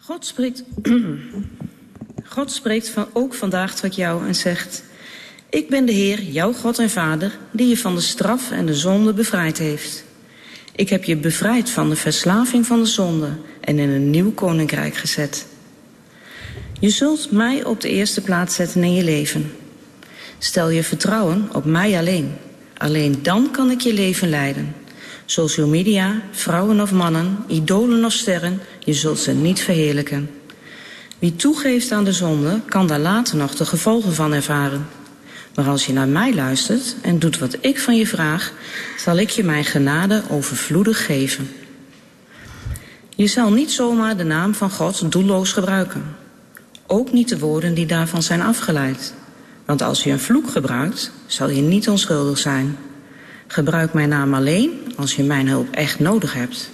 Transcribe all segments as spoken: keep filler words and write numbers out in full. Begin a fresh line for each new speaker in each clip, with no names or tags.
God spreekt, God spreekt van, ook vandaag tot jou en zegt: Ik ben de Heer, jouw God en Vader, die je van de straf en de zonde bevrijd heeft. Ik heb je bevrijd van de verslaving van de zonde en in een nieuw koninkrijk gezet. Je zult mij op de eerste plaats zetten in je leven. Stel je vertrouwen op mij alleen. Alleen dan kan ik je leven leiden. Social media, vrouwen of mannen, idolen of sterren, je zult ze niet verheerlijken. Wie toegeeft aan de zonde, kan daar later nog de gevolgen van ervaren. Maar als je naar mij luistert en doet wat ik van je vraag, zal ik je mijn genade overvloedig geven. Je zal niet zomaar de naam van God doelloos gebruiken. Ook niet de woorden die daarvan zijn afgeleid. Want als je een vloek gebruikt, zal je niet onschuldig zijn. Gebruik mijn naam alleen als je mijn hulp echt nodig hebt.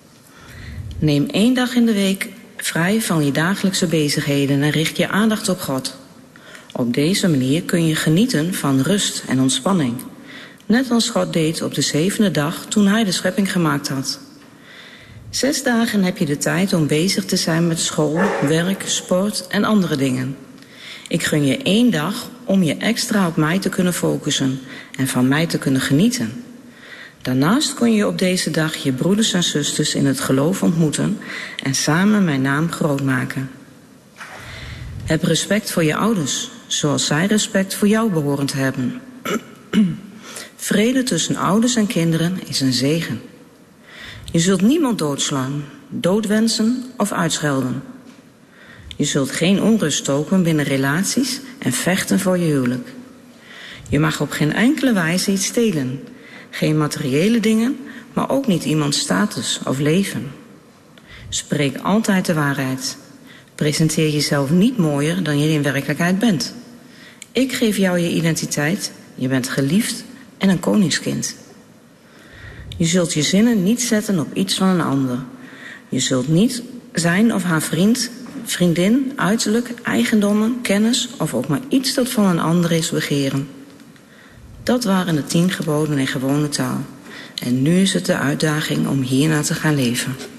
Neem één dag in de week vrij van je dagelijkse bezigheden en richt je aandacht op God. Op deze manier kun je genieten van rust en ontspanning. Net als God deed op de zevende dag toen hij de schepping gemaakt had. Zes dagen heb je de tijd om bezig te zijn met school, werk, sport en andere dingen. Ik gun je één dag om je extra op mij te kunnen focussen en van mij te kunnen genieten. Daarnaast kun je op deze dag je broeders en zusters in het geloof ontmoeten en samen mijn naam groot maken. Heb respect voor je ouders, zoals zij respect voor jou behoren te hebben. Vrede tussen ouders en kinderen is een zegen. Je zult niemand doodslaan, doodwensen of uitschelden. Je zult geen onrust stoken binnen relaties en vechten voor je huwelijk. Je mag op geen enkele wijze iets stelen. Geen materiële dingen, maar ook niet iemands status of leven. Spreek altijd de waarheid. Presenteer jezelf niet mooier dan je in werkelijkheid bent. Ik geef jou je identiteit, je bent geliefd en een koningskind. Je zult je zinnen niet zetten op iets van een ander. Je zult niet zijn of haar vriend, vriendin, uiterlijk, eigendommen, kennis of ook maar iets dat van een ander is begeren. Dat waren de tien geboden in gewone taal. En nu is het de uitdaging om hierna te gaan leven.